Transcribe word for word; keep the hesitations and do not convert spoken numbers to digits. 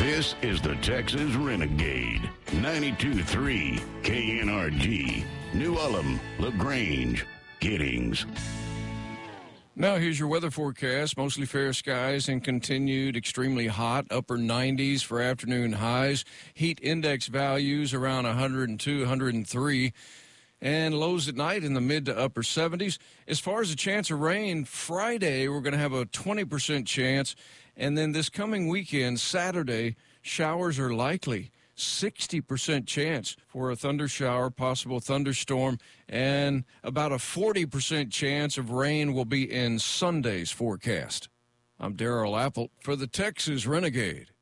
This is the Texas Renegade, ninety-two point three K N R G, New Ulm, LaGrange, Giddings. Now here's your weather forecast. Mostly fair skies and continued extremely hot, upper nineties for afternoon highs. Heat index values around one hundred two, one hundred three. And lows at night in the mid to upper seventies. As far as the chance of rain, Friday we're going to have a twenty percent chance. And then this coming weekend, Saturday, showers are likely. sixty percent chance for a thunder shower, possible thunderstorm, and about a forty percent chance of rain will be in Sunday's forecast. I'm Darrell Apple for the Texas Renegade.